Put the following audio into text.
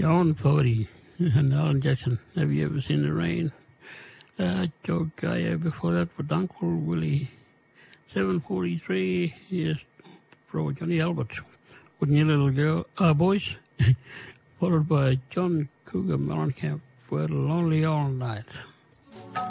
John Forty and Alan Jackson. Have you ever seen the rain? Joe Gaia before that with Uncle Willie. 7:43. Yes, bro, Johnny Albert. Wouldn't you, little girl? Boys. Followed by John Cougar Mellencamp for Lonely All Night.